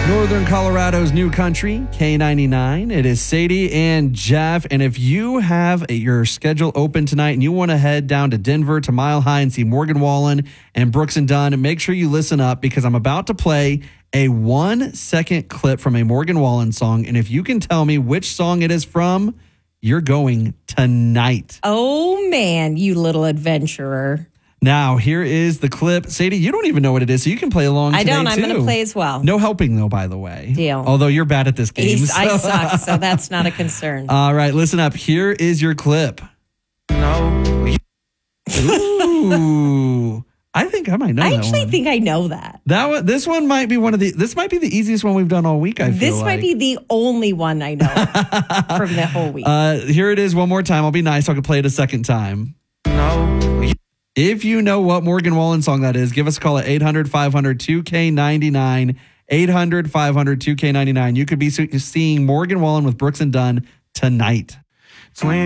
Northern Colorado's new country, K99. It is Sadie and Jeff. And if you have your schedule open tonight and you want to head down to Denver to Mile High and see Morgan Wallen and Brooks and Dunn, make sure you listen up because I'm about to play a 1-second clip from a Morgan Wallen song. And if you can tell me which song it is from, you're going tonight. Oh, man, you little adventurer. Now, here is the clip. Sadie, you don't even know what it is, so you can play along today, I don't. I'm going to play as well. No helping, though, by the way. Deal. Although you're bad at this game. I suck, so that's not a concern. All right, listen up. Here is your clip. No. Ooh. I think I might know that one. I actually think I know that. This one might be this might be the easiest one we've done all week, I feel This might be the only one I know from the whole week. Here it is one more time. I'll be nice. I can play it a second time. No. If you know what Morgan Wallen song that is, give us a call at 800-500-2K99, 800-500-2K99. You could be seeing Morgan Wallen with Brooks and Dunn tonight. Twin